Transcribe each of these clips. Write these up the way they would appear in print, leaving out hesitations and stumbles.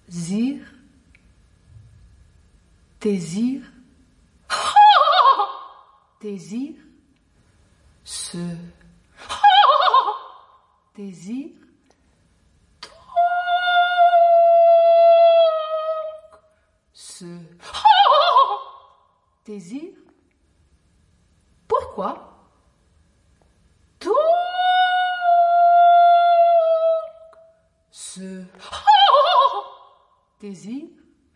Désir, désir, désir, ce désir, ce désir. Pourquoi? Donc, ce désir.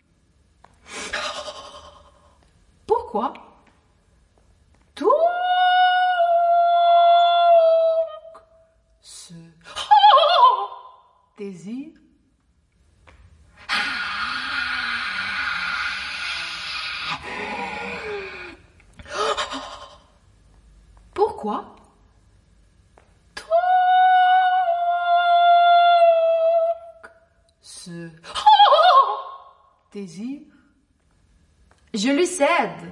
Pourquoi? Donc, ce désir. Pourquoi? Donc, ce désir. Je lui cède.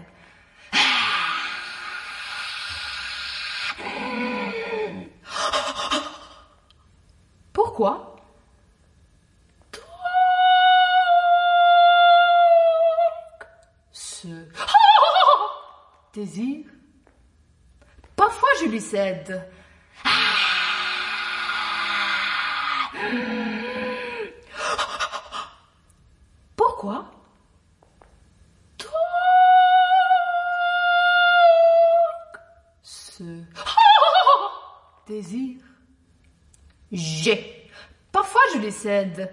Pourquoi? Donc, ce désir. Parfois je lui cède. Pourquoi? Donc, ce désir. J'ai. Parfois je lui cède.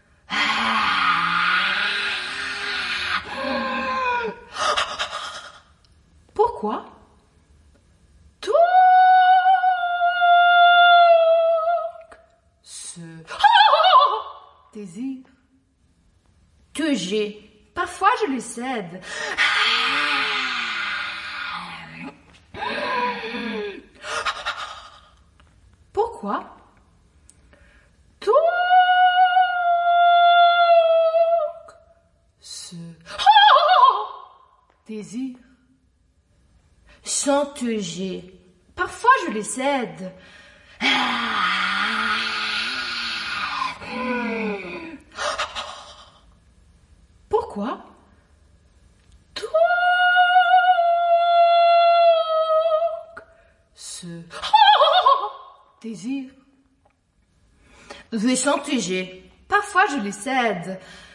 Pourquoi? Donc, ce désir que j'ai. Parfois je lui cède. Pourquoi? Donc, ce désir. Sans que j'ai. Parfois je les cède. Pourquoi? Donc, ce désir. Je chanter. Parfois je les cède.